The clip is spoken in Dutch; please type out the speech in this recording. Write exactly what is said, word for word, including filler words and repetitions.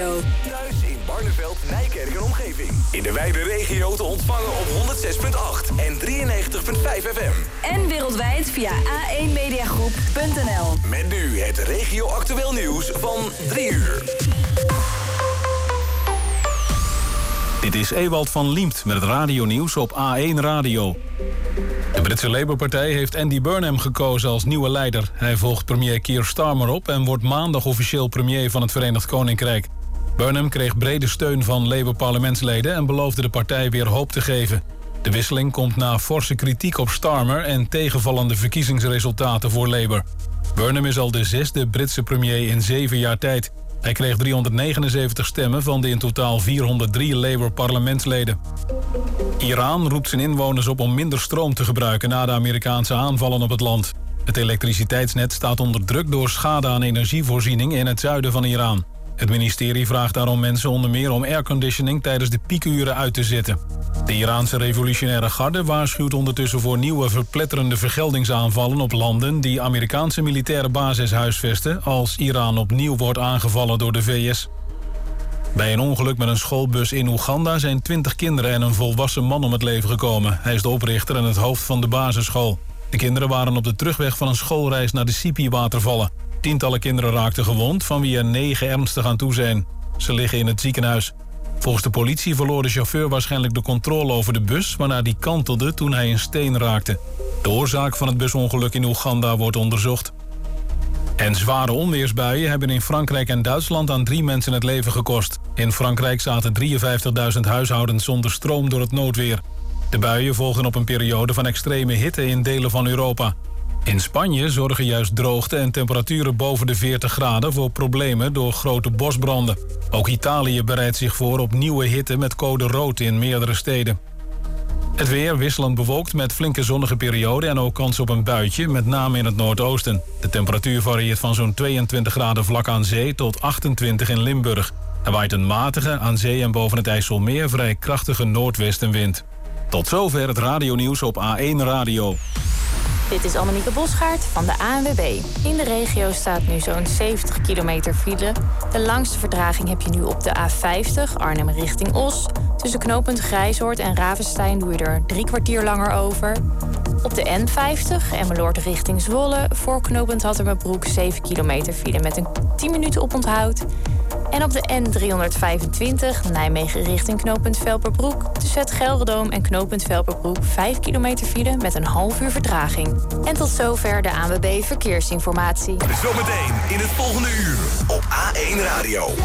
Radio. Thuis in Barneveld, Nijkerk en omgeving. In de wijde regio te ontvangen op honderd zes komma acht en drieënnegentig komma vijf F M. En wereldwijd via a één mediagroep punt n l. Met nu het regio-actueel nieuws van drie uur. Dit is Ewald van Liemt met het radionieuws op A één Radio. De Britse Labour-partij heeft Andy Burnham gekozen als nieuwe leider. Hij volgt premier Keir Starmer op en wordt maandag officieel premier van het Verenigd Koninkrijk. Burnham kreeg brede steun van Labour-parlementsleden en beloofde de partij weer hoop te geven. De wisseling komt na forse kritiek op Starmer en tegenvallende verkiezingsresultaten voor Labour. Burnham is al de zesde Britse premier in zeven jaar tijd. Hij kreeg driehonderdnegenenzeventig stemmen van de in totaal vierhonderddrie Labour-parlementsleden. Iran roept zijn inwoners op om minder stroom te gebruiken na de Amerikaanse aanvallen op het land. Het elektriciteitsnet staat onder druk door schade aan energievoorziening in het zuiden van Iran. Het ministerie vraagt daarom mensen onder meer om airconditioning tijdens de piekuren uit te zetten. De Iraanse revolutionaire garde waarschuwt ondertussen voor nieuwe verpletterende vergeldingsaanvallen op landen die Amerikaanse militaire bases huisvesten als Iran opnieuw wordt aangevallen door de V S. Bij een ongeluk met een schoolbus in Oeganda zijn twintig kinderen en een volwassen man om het leven gekomen. Hij is de oprichter en het hoofd van de basisschool. De kinderen waren op de terugweg van een schoolreis naar de Sipi-watervallen. Tientallen kinderen raakten gewond, van wie er negen ernstig aan toe zijn. Ze liggen in het ziekenhuis. Volgens de politie verloor de chauffeur waarschijnlijk de controle over de bus, waarna die kantelde toen hij een steen raakte. De oorzaak van het busongeluk in Oeganda wordt onderzocht. En zware onweersbuien hebben in Frankrijk en Duitsland aan drie mensen het leven gekost. In Frankrijk zaten drieënvijftigduizend huishoudens zonder stroom door het noodweer. De buien volgen op een periode van extreme hitte in delen van Europa. In Spanje zorgen juist droogte en temperaturen boven de veertig graden voor problemen door grote bosbranden. Ook Italië bereidt zich voor op nieuwe hitte met code rood in meerdere steden. Het weer wisselend bewolkt met flinke zonnige perioden en ook kans op een buitje, met name in het noordoosten. De temperatuur varieert van zo'n tweeëntwintig graden vlak aan zee tot achtentwintig in Limburg. Er waait een matige, aan zee en boven het IJsselmeer vrij krachtige noordwestenwind. Tot zover het radionieuws op A één Radio. Dit is Annemieke Bosgaard van de A N W B. In de regio staat nu zo'n zeventig kilometer file. De langste vertraging heb je nu op de A vijftig, Arnhem richting Os. Tussen knooppunt Grijzoord en Ravenstein doe je er drie kwartier langer over. Op de N vijftig, Emmeloord richting Zwolle, voor knooppunt Hattemerbroek zeven kilometer file met een tien minuten oponthoud. En op de N driehonderdvijfentwintig, Nijmegen richting knooppunt Velperbroek, tussen het Gelderdoom en knooppunt Velperbroek vijf kilometer file met een half uur vertraging. En tot zover de A N W B Verkeersinformatie. Zometeen in het volgende uur op A één Radio.